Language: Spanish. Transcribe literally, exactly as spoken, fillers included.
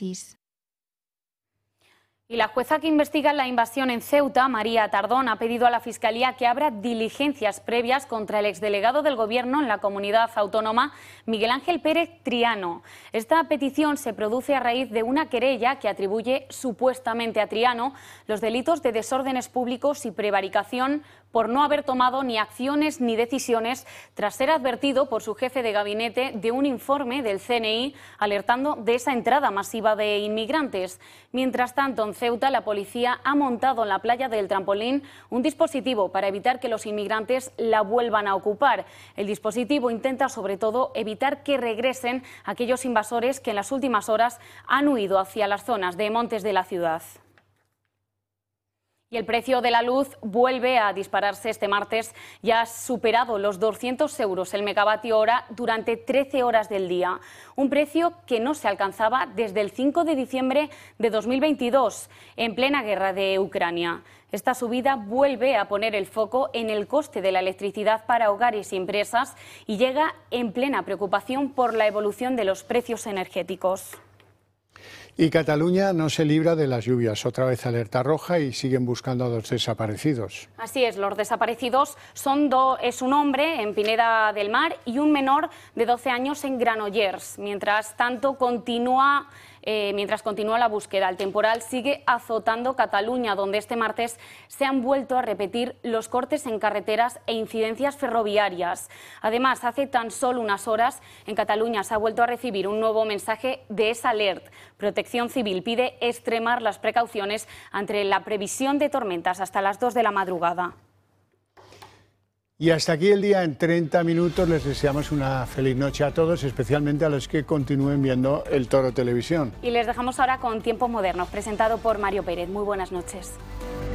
crisis. Y la jueza que investiga la invasión en Ceuta, María Tardón, ha pedido a la Fiscalía que abra diligencias previas contra el exdelegado del Gobierno en la comunidad autónoma, Miguel Ángel Pérez Triano. Esta petición se produce a raíz de una querella que atribuye supuestamente a Triano los delitos de desórdenes públicos y prevaricación por no haber tomado ni acciones ni decisiones tras ser advertido por su jefe de gabinete de un informe del C N I alertando de esa entrada masiva de inmigrantes. Mientras tanto, en Ceuta, la policía ha montado en la playa del Trampolín un dispositivo para evitar que los inmigrantes la vuelvan a ocupar. El dispositivo intenta, sobre todo, evitar que regresen aquellos invasores que en las últimas horas han huido hacia las zonas de montes de la ciudad. Y el precio de la luz vuelve a dispararse este martes. Ya ha superado los doscientos euros el megavatio hora durante trece horas del día. Un precio que no se alcanzaba desde el cinco de diciembre de dos mil veintidós, en plena guerra de Ucrania. Esta subida vuelve a poner el foco en el coste de la electricidad para hogares y empresas y llega en plena preocupación por la evolución de los precios energéticos. Y Cataluña no se libra de las lluvias, otra vez alerta roja y siguen buscando a dos desaparecidos. Así es, los desaparecidos son do, es un hombre en Pineda del Mar y un menor de doce años en Granollers. Mientras tanto, continúa... Eh, mientras continúa la búsqueda, el temporal sigue azotando Cataluña, donde este martes se han vuelto a repetir los cortes en carreteras e incidencias ferroviarias. Además, hace tan solo unas horas, en Cataluña se ha vuelto a recibir un nuevo mensaje de esa alert. Protección Civil pide extremar las precauciones ante la previsión de tormentas hasta las dos de la madrugada. Y hasta aquí el día en treinta minutos. Les deseamos una feliz noche a todos, especialmente a los que continúen viendo El Toro Televisión. Y les dejamos ahora con Tiempos Modernos, presentado por Mario Pérez. Muy buenas noches.